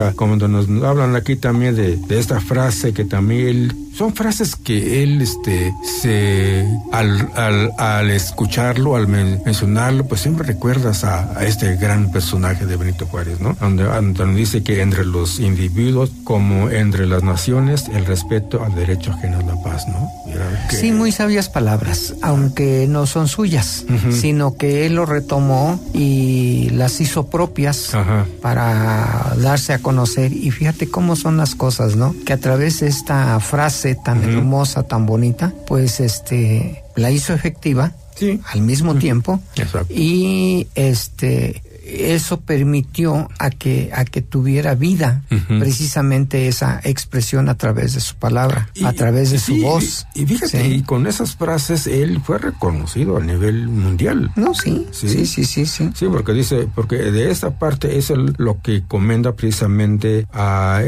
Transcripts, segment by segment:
Cuando nos hablan aquí también de esta frase que también son frases que él al escucharlo, al mencionarlo, pues siempre recuerdas a este gran personaje de Benito Juárez, ¿no? Donde dice que entre los individuos como entre las naciones el respeto al derecho ajeno a la paz, ¿no? Sí, muy sabias palabras, aunque no son suyas, sino que él lo retomó y las hizo propias para darse a conocer. Y fíjate cómo son las cosas, ¿no? Que a través de esta frase tan hermosa, tan bonita, pues la hizo efectiva al mismo tiempo. Exacto. Y eso permitió a que tuviera vida precisamente esa expresión a través de su palabra, a través de su voz. Y fíjate, y con esas frases él fue reconocido a nivel mundial. No, sí, porque de esta parte es lo que comenta precisamente a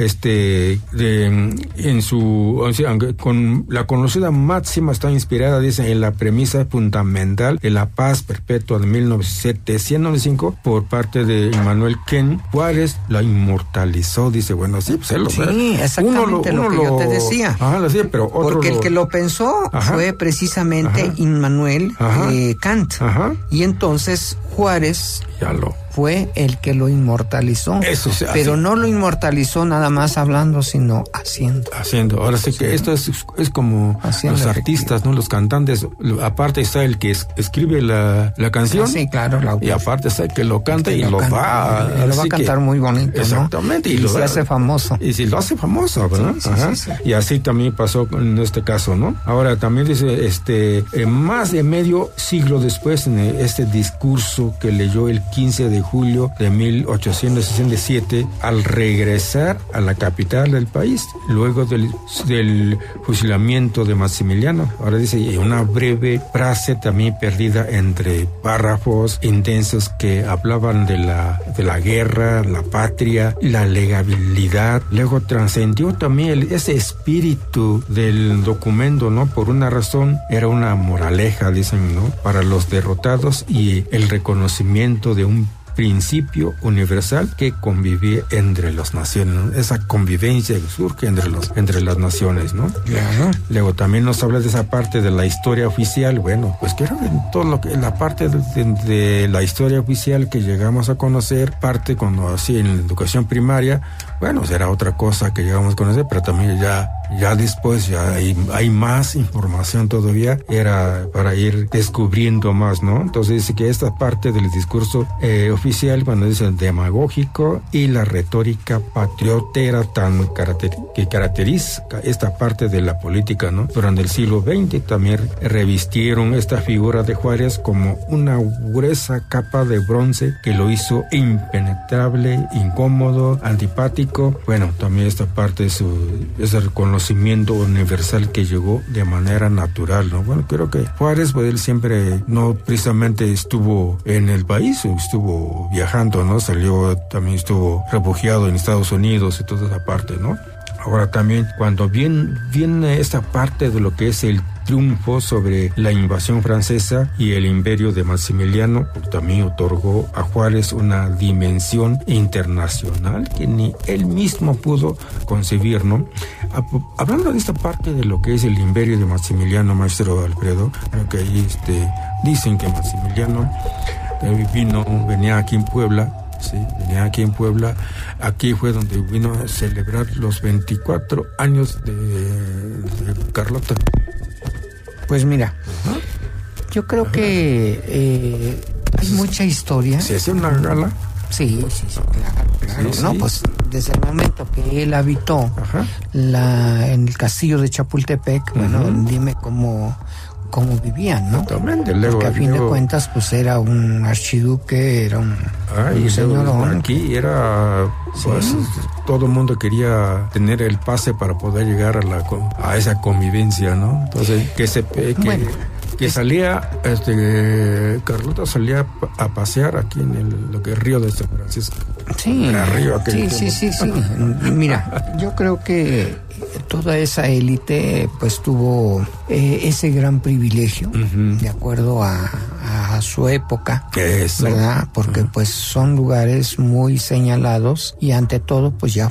con la conocida máxima está inspirada, dice, en la premisa fundamental de la paz perpetua de 1795 por parte de Immanuel Kant. Juárez la inmortalizó, dice, bueno, sí, pues él lo sabe. Sí, exactamente lo que yo te decía. Pero porque el que lo pensó fue precisamente Immanuel Kant. Y entonces Juárez fue el que lo inmortalizó. Eso se hace. Pero no lo inmortalizó nada más hablando, sino haciendo. Ahora sí que esto es como los artistas, ¿no? Los cantantes. Aparte está el que escribe la canción. Sí, claro. Y aparte está el que lo canta y lo va a cantar muy bonito, exactamente, ¿no? Y se hace famoso. Y si lo hace famoso, ¿verdad? Sí. Y así también pasó en este caso, ¿no? Ahora también dice, más de medio siglo después, en este discurso que leyó el 15 de julio de 1867, al regresar a la capital del país, luego del fusilamiento de Maximiliano. Ahora dice, una breve frase también perdida entre párrafos intensos que hablaban de la guerra, la patria, la legalidad. Luego trascendió también ese espíritu del documento, ¿no? Por una razón, era una moraleja, dicen, ¿no? Para los derrotados y el reconocimiento de un principio universal que convive entre las naciones, ¿no? Esa convivencia que surge entre las naciones, ¿no? Claro. Luego también nos habla de esa parte de la historia oficial. Bueno, pues quiero ver todo lo que la parte de la historia oficial que llegamos a conocer, parte cuando así en la educación primaria, bueno, será otra cosa que llegamos a conocer, pero también ya después ya hay más información todavía, era para ir descubriendo más, ¿no? Entonces dice que esta parte del discurso oficial, cuando dice demagógico, y la retórica patriotera que caracteriza esta parte de la política, ¿no? Durante el siglo XX también revistieron esta figura de Juárez como una gruesa capa de bronce que lo hizo impenetrable, incómodo, antipático. Bueno, también esta parte es ese reconocimiento universal que llegó de manera natural, ¿no? Bueno, creo que Juárez, pues él siempre no precisamente estuvo en el país, estuvo viajando, ¿no? También estuvo refugiado en Estados Unidos y toda esa parte, ¿no? Ahora también, cuando viene esta parte de lo que es el triunfo sobre la invasión francesa y el imperio de Maximiliano, pues también otorgó a Juárez una dimensión internacional que ni él mismo pudo concebir, ¿no? Hablando de esta parte de lo que es el imperio de Maximiliano, maestro Alfredo, que ahí dicen que Maximiliano venía aquí en Puebla. Sí, venía aquí en Puebla. Aquí fue donde vino a celebrar los 24 años de Carlota. Pues mira, yo creo que hay mucha historia. ¿Se hacía una gala? Sí, claro. Sí, no, pues desde el momento que él habitó en el castillo de Chapultepec, bueno, dime cómo vivían, ¿no? Totalmente. Porque a fin de cuentas, pues era un archiduque, era un señorón. Aquí era, pues, todo el mundo quería tener el pase para poder llegar a esa convivencia, ¿no? Entonces, que salía, Carlota salía a pasear aquí en lo que es Río de San Francisco. Sí. Sí. Mira, yo creo que toda esa élite pues tuvo ese gran privilegio de acuerdo a su época. Eso. ¿Verdad? Porque pues son lugares muy señalados y ante todo pues ya